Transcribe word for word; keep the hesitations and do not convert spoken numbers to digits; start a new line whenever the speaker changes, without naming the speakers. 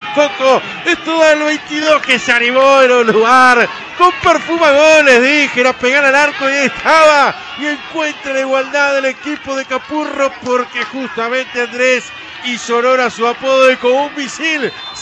Coco, es todo el veintidós que se animó en un lugar con perfumagones, dije, a pegar al arco y ahí estaba. Y encuentra la igualdad del equipo de Capurro porque justamente Andrés hizo honor a su apodo y con un misil